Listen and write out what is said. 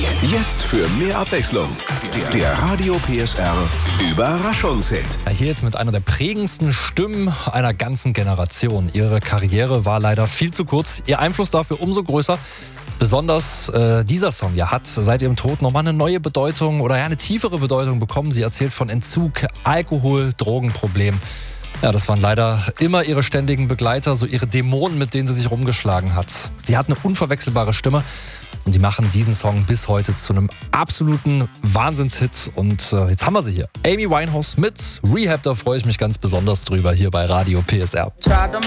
Jetzt für mehr Abwechslung. Der Radio PSR Überraschungshit. Ja, hier jetzt mit einer der prägendsten Stimmen einer ganzen Generation. Ihre Karriere war leider viel zu kurz, ihr Einfluss dafür umso größer. Besonders dieser Song hat seit ihrem Tod nochmal eine neue Bedeutung oder eine tiefere Bedeutung bekommen. Sie erzählt von Entzug, Alkohol, Drogenproblemen. Ja, das waren leider immer ihre ständigen Begleiter, so ihre Dämonen, mit denen sie sich rumgeschlagen hat. Sie hat eine unverwechselbare Stimme und die machen diesen Song bis heute zu einem absoluten Wahnsinnshit. Und jetzt haben wir sie hier. Amy Winehouse mit Rehab, da freue ich mich ganz besonders drüber hier bei Radio PSR.